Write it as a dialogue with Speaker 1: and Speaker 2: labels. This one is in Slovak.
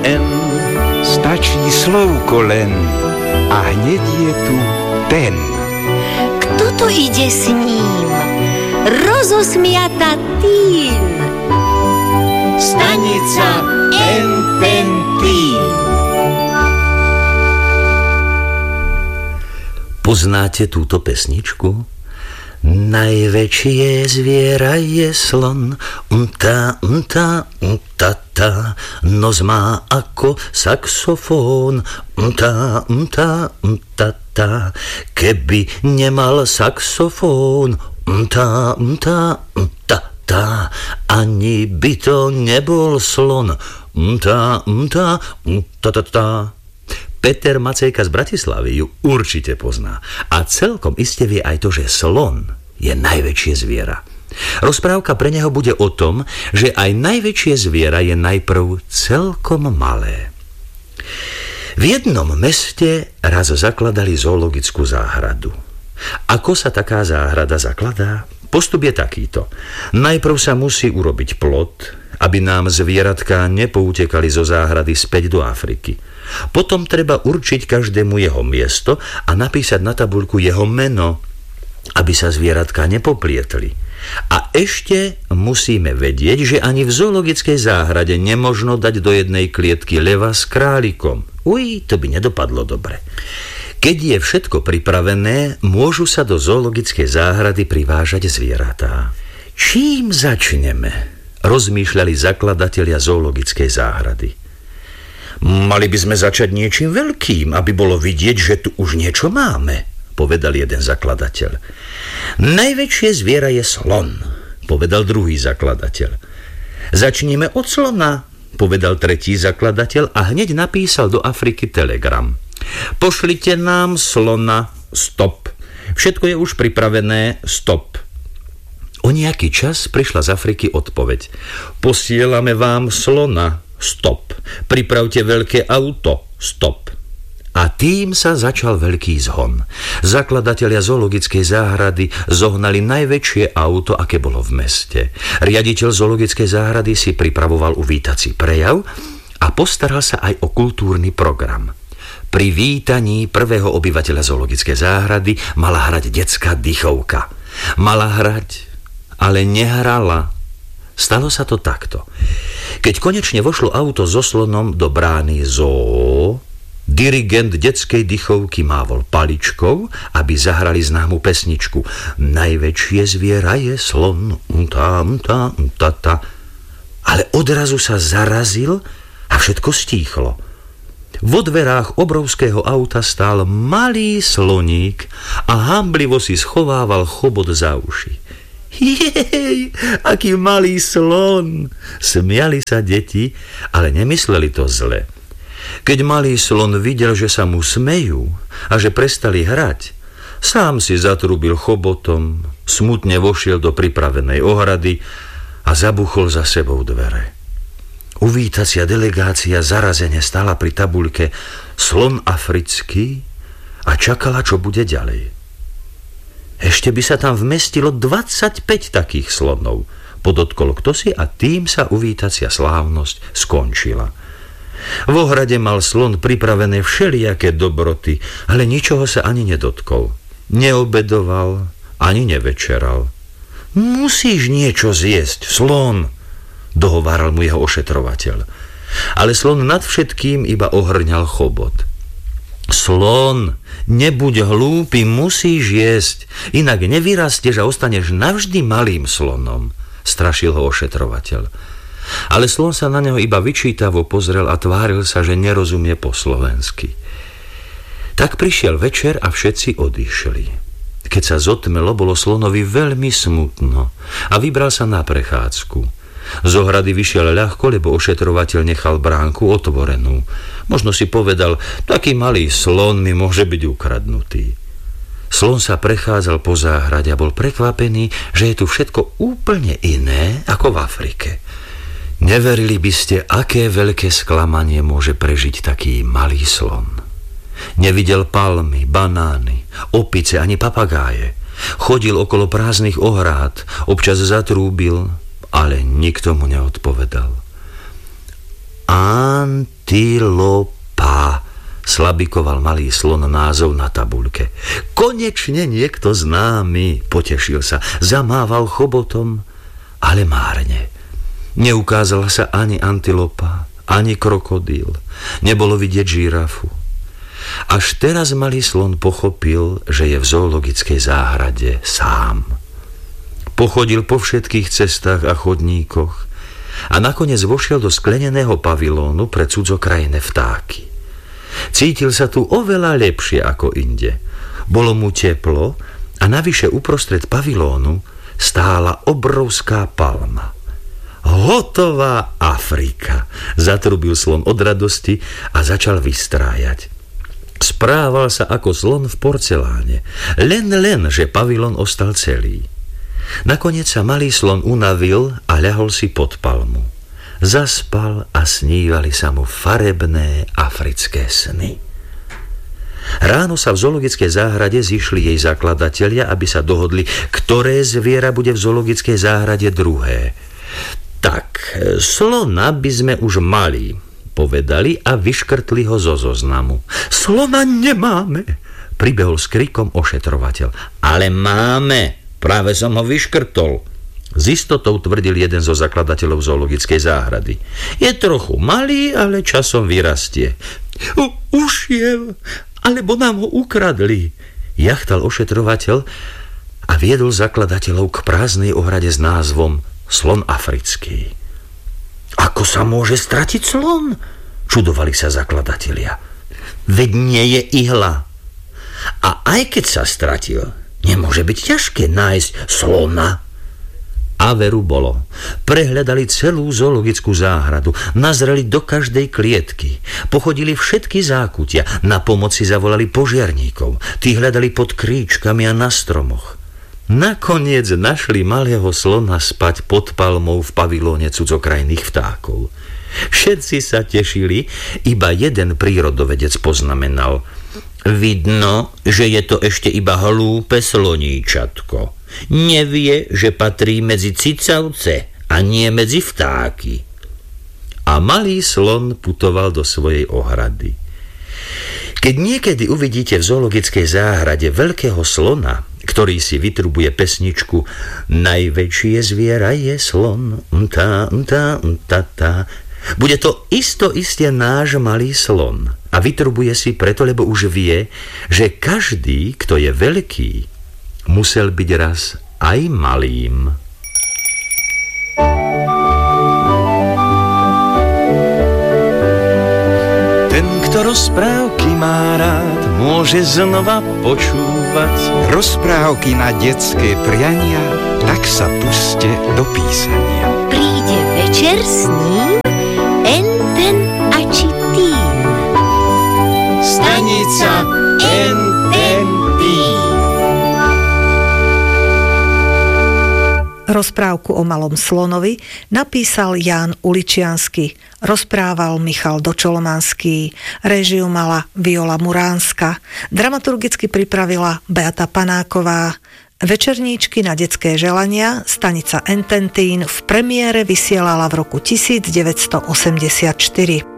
Speaker 1: N, stačí slovko len a hneď je tu ten.
Speaker 2: Kto to ide s ním? Rozosmiata tým.
Speaker 1: Stanica N-Ten-Tým.
Speaker 3: Poznáte túto pesničku? Najväčšie zviera je slon, nos má ako saxofón, keby nemal saxofón, ani by to nebol slon, Peter Macejka z Bratislavy ju určite pozná. A celkom iste vie aj to, že slon je najväčšie zviera. Rozprávka pre neho bude o tom, že aj najväčšie zviera je najprv celkom malé. V jednom meste raz zakladali zoologickú záhradu. Ako sa taká záhrada zakladá? Postup je takýto. Najprv sa musí urobiť plot, aby nám zvieratká nepoutekali zo záhrady späť do Afriky. Potom treba určiť každému jeho miesto a napísať na tabuľku jeho meno, aby sa zvieratka nepoplietli. A ešte musíme vedieť, že ani v zoologickej záhrade nemožno dať do jednej klietky leva s králikom. To by nedopadlo dobre. Keď je všetko pripravené, môžu sa do zoologickej záhrady privážať zvieratá. Čím začneme? Rozmýšľali zakladatelia zoologickej záhrady. Mali by sme začať niečím veľkým, aby bolo vidieť, že tu už niečo máme, povedal jeden zakladateľ. Najväčšie zviera je slon, povedal druhý zakladateľ. Začneme od slona, povedal tretí zakladateľ a hneď napísal do Afriky telegram. Pošlite nám slona, stop. Všetko je už pripravené, stop. O nejaký čas prišla z Afriky odpoveď. Posielame vám slona, stop. Pripravte veľké auto, stop. A tým sa začal veľký zhon. Zakladatelia zoologickej záhrady zohnali najväčšie auto, aké bolo v meste. Riaditeľ zoologickej záhrady si pripravoval uvítací prejav a postaral sa aj o kultúrny program. Pri vítaní prvého obyvateľa zoologickej záhrady mala hrať detská dychovka. Mala hrať, ale nehrala. Stalo sa to takto. Keď konečne vošlo auto so slonom do brány zoo, dirigent detskej dychovky mávol paličkou, aby zahrali známu pesničku. Najväčšie zviera je slon, Ale odrazu sa zarazil a všetko stíchlo. Vo dverách obrovského auta stál malý sloník a hanblivo si schovával chobot za uši. Jej, aký malý slon! Smiali sa deti, ale nemysleli to zle. Keď malý slon videl, že sa mu smejú a že prestali hrať, sám si zatrúbil chobotom, smutne vošiel do pripravenej ohrady a zabuchol za sebou dvere. Uvítacia delegácia zarazene stála pri tabuľke slon africký a čakala, čo bude ďalej. Ešte by sa tam vmestilo 25 takých slonov, podotkol kdosi a tým sa uvítacia slávnosť skončila. V ohrade mal slon pripravené všelijaké dobroty, ale ničoho sa ani nedotkol. Neobedoval, ani nevečeral. Musíš niečo zjesť, slon, dohováral mu jeho ošetrovateľ. Ale slon nad všetkým iba ohrňal chobot. Slon, nebuď hlúpy, musíš jesť, inak nevyrastieš a ostaneš navždy malým slonom, strašil ho ošetrovateľ. Ale slon sa na neho iba vyčítavo pozrel a tváril sa, že nerozumie po slovensky. Tak prišiel večer a všetci odišli. Keď sa zotmelo, bolo slonovi veľmi smutno a vybral sa na prechádzku. Z ohrady vyšiel ľahko, lebo ošetrovateľ nechal bránku otvorenú. Možno si povedal, taký malý slon mi môže byť ukradnutý. Slon sa prechádzal po záhrade a bol prekvapený, že je tu všetko úplne iné ako v Afrike. Neverili by ste, aké veľké sklamanie môže prežiť taký malý slon. Nevidel palmy, banány, opice ani papagáje. Chodil okolo prázdnych ohrád, občas zatrúbil, ale nikto mu neodpovedal. Antilopa, slabikoval malý slon názov na tabuľke. Konečne niekto známy, potešil sa, zamával chobotom, ale márne. Neukázala sa ani antilopa, ani krokodíl, nebolo vidieť žirafu. Až teraz malý slon pochopil, že je v zoologickej záhrade sám. Pochodil po všetkých cestách a chodníkoch a nakoniec vošiel do skleneného pavilónu pre cudzokrajné vtáky. Cítil sa tu oveľa lepšie ako inde. Bolo mu teplo a navyše uprostred pavilónu stála obrovská palma. Hotová Afrika, zatrubil slon od radosti a začal vystrájať. Správal sa ako slon v porceláne, len, že pavilón ostal celý. Nakoniec sa malý slon unavil a ľahol si pod palmu. Zaspal a snívali sa mu farebné africké sny. Ráno sa v zoologickej záhrade zišli jej zakladatelia, aby sa dohodli, ktoré zviera bude v zoologickej záhrade druhé. Tak, slona by sme už mali, povedali a vyškrtli ho zo zoznamu. Slona nemáme, pribehol s krikom ošetrovateľ. Ale máme, práve som ho vyškrtol. S istotou tvrdil jeden zo zakladateľov zoologickej záhrady. Je trochu malý, ale časom vyrastie. Ušiel, alebo nám ho ukradli, jachtal ošetrovateľ a viedol zakladateľov k prázdnej ohrade s názvom Slon africký. Ako sa môže stratiť slon? Čudovali sa zakladatelia. Veď nie je ihla. A aj keď sa stratil, nemôže byť ťažké nájsť slona. A veru bolo. Prehľadali celú zoologickú záhradu, nazreli do každej klietky, pochodili všetky zákutia, na pomoc si zavolali požiarníkov, tí hľadali pod kríčkami a na stromoch. Nakoniec našli malého slona spať pod palmou v pavilóne cudzokrajných vtákov. Všetci sa tešili, iba jeden prírodovedec poznamenal: vidno, že je to ešte iba hlúpe sloníčatko. Nevie, že patrí medzi cicavce a nie medzi vtáky. A malý slon putoval do svojej ohrady. Keď niekedy uvidíte v zoologickej záhrade veľkého slona, ktorý si vytrubuje pesničku Najväčšie zviera je slon, bude to iste náš malý slon a vytrubuje si preto, lebo už vie, že každý, kto je veľký, musel byť raz aj malým.
Speaker 1: Ten, kto rozprávky má rád, môže znova počúvať rozprávky na detské priania, tak sa puste do písania.
Speaker 2: Príde večer s ním Enten a Čitín.
Speaker 1: Stanica Enten Tým.
Speaker 4: Rozprávku o malom slonovi napísal Ján Uličiansky, rozprával Michal Dočolomanský, réžiu mala Viola Muránska, dramaturgicky pripravila Beata Panáková. Večerníčky na detské želania stanica Ententín v premiére vysielala v roku 1984.